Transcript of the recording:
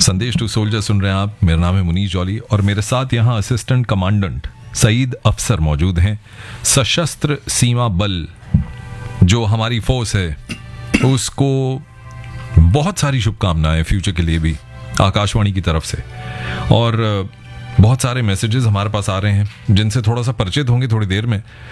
संदेश to soldier सुन रहे हैं आप। मेरा नाम है मुनीश जॉली और मेरे साथ यहाँ असिस्टेंट कमांडेंट सईद अफसर मौजूद हैं। सशस्त्र सीमा बल जो हमारी फोर्स है उसको बहुत सारी शुभकामनाएं फ्यूचर के लिए भी आकाशवाणी की तरफ से। और बहुत सारे मैसेजेस हमारे पास आ रहे हैं जिनसे थोड़ा सा परिचित होंगे थोड़ी देर में।